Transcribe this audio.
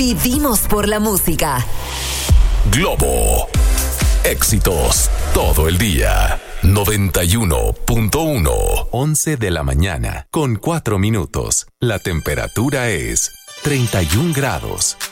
Vivimos por la música. Globo. Éxitos todo el día. 91.1. 11 de la mañana con 4 minutos. La temperatura es 31 grados.